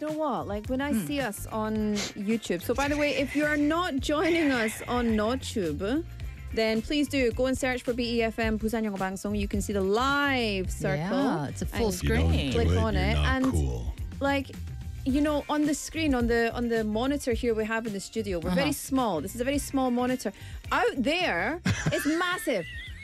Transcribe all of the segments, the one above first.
know what? Like when I see us on YouTube. So by the way, if you're not joining us on NodTube, then please do go and search for BEFM Busan Yongo Bangsong. You can see the live circle. Yeah, it's a full And screen. click on You're it not and cool. like, you know, on the screen, on the monitor here we have in the studio, we're very small. This is a very small monitor. Out there, it's massive.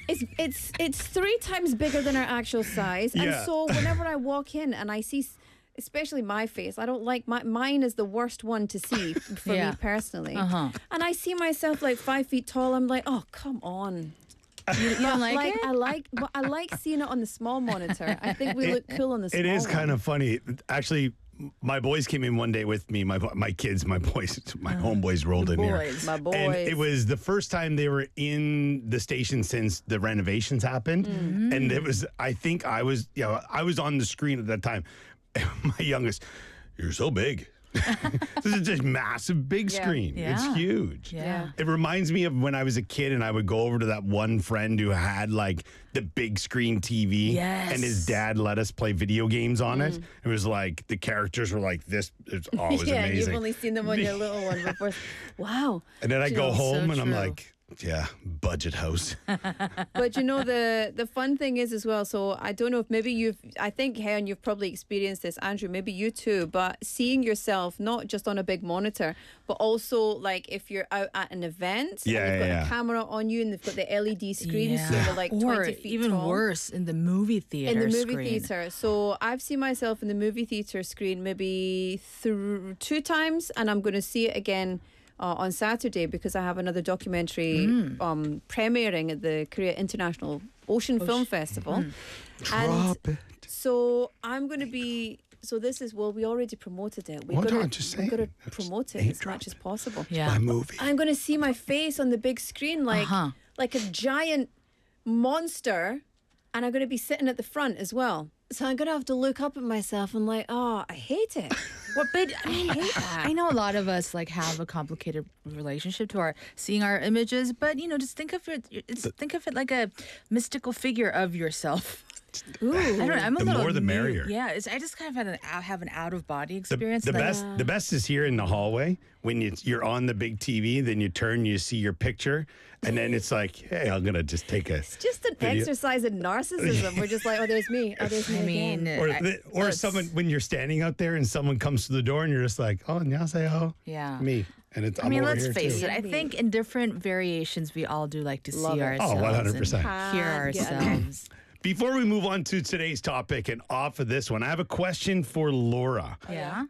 It's 3 times bigger than our actual size. Yeah. And so whenever I walk in and I see, especially my face, I don't like mine is the worst one to see for Yeah. me personally. And I see myself like 5 feet tall. I'm like, oh, come on. You don't like it? I like seeing it on the small monitor. I think we look cool on the small It is one. kind of funny. Actually, my boys came in one day with me. My kids, my boys, my homeboys rolled in here. boys. My boys. And it was the first time they were in the station since the renovations happened. And it was, I think I was on the screen at that time. My youngest, you're so big. This is just massive big screen. Yeah. It's huge. Yeah. It reminds me of when I was a kid and I would go over to that one friend who had like the big screen TV. Yes. And his dad let us play video games on it. It was like the characters were like this. It was yeah, and amazing. you've only seen them on your little one before. Wow. And then I go So home and I'm true. like, yeah, budget house. But you know, the fun thing is as well, so I don't know if maybe I think, Heron, you've probably experienced this, Andrew, maybe you too, but seeing yourself not just on a big monitor, but also like if you're out at an event and Yeah, you've got yeah. a camera on you and they've got the LED screens, so Yeah. you're like Or 20 feet even tall. worse, in the movie theater In the movie screen. theater. So I've seen myself in the movie theater screen maybe 2 times, and I'm going to see it again on Saturday because I have another documentary premiering at the Korea International Ocean Film Festival. And Drop it. so I'm going to be. So this is, well, we already promoted it. We've Hold got on, just we've say got to it. promote it Name as drop much as it. possible. Yeah. My movie. I'm going to see my face on the big screen like a giant monster, and I'm going to be sitting at the front as well. So I'm going to have to look up at myself and like, oh, I hate it. Well, but I mean, hate that. I know a lot of us like have a complicated relationship to seeing our images, but you know, just think of it like a mystical figure of yourself. Ooh. I don't know. I'm a The little more the new. merrier. Yeah, I just kind of have an out of body The, experience. the like, best is here in the hallway when you're on the big TV. Then you turn, you see your picture, and then it's like, hey, I'm gonna just take a. It's just an video. exercise in narcissism. We're just like, oh, there's me. Oh, there's me I again. mean, Or someone when you're standing out there and someone comes to the door and you're just like, oh, 안녕하세요. Yeah. Me. And it's. I mean, I'm over let's here face too. it. I think in different variations, we all do like to Love see it. ourselves. 100%. And hear Can't get enough. ourselves. Before we move on to today's topic and off of this one, I have a question for Laura. Yeah.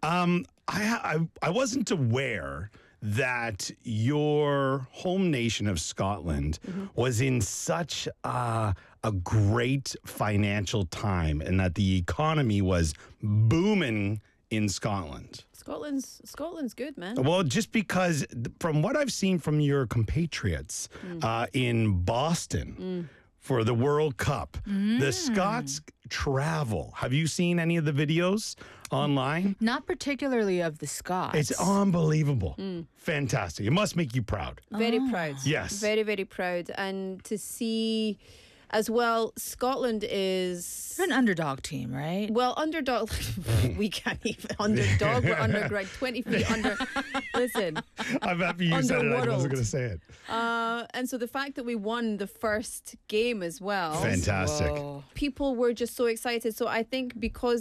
I wasn't aware that your home nation of Scotland was in such a great financial time and that the economy was booming in Scotland. Scotland's good, man. Well, just because from what I've seen from your compatriots in Boston for the World Cup, the Scots travel. Have you seen any of the videos online? Not particularly of the Scots. It's unbelievable. Fantastic. It must make you proud. Very proud. Yes. Very, very proud. And to see as well, Scotland is... You're an underdog team, right? Well, underdog, we can't even. Underdog, we're underground, 20 feet under. Listen. I'm happy you said it. I wasn't Underworld. going to say it. And so the fact that we won the first game as well. Fantastic. Whoa. People were just so excited. So I think because